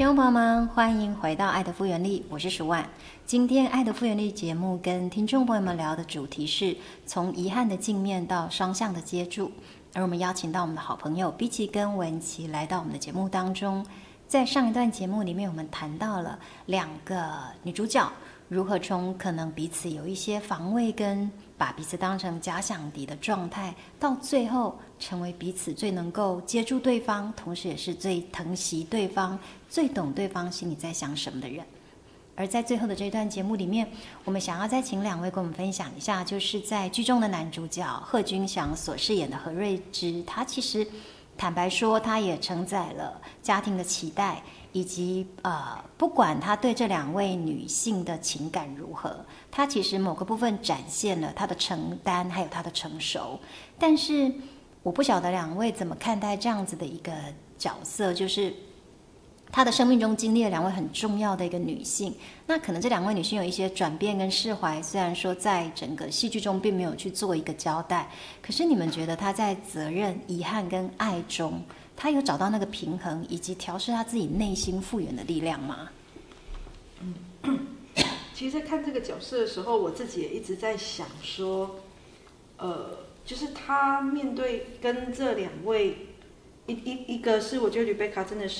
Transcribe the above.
听众朋友们，欢迎回到《爱的复原力》，我是舒万。今天《爱的复原力》节目跟听众朋友们聊的主题是从遗憾的镜面到双向的接住，而我们邀请到我们的好朋友比奇跟文琪来到我们的节目当中。在上一段节目里面，我们谈到了两个女主角如何从可能彼此有一些防卫跟把彼此当成假想敌的状态，到最后成为彼此最能够接住对方，同时也是最疼惜对方、最懂对方心里在想什么的人。而在最后的这一段节目里面，我们想要再请两位跟我们分享一下，就是在剧中的男主角贺军翔所饰演的何瑞芝，他其实坦白说，他也承载了家庭的期待，以及不管他对这两位女性的情感如何，他其实某个部分展现了他的承担，还有他的成熟。但是我不晓得两位怎么看待这样子的一个角色，就是他的生命中经历了两位很重要的一个女性，那可能这两位女性有一些转变跟释怀，虽然说在整个戏剧中并没有去做一个交代，可是你们觉得她在责任、遗憾跟爱中，她有找到那个平衡，以及调试她自己内心复原的力量吗？ 其实，在看这个角色的时候，我自己也一直在想说，就是她面对跟这两位，一个是我觉得吕贝卡真的是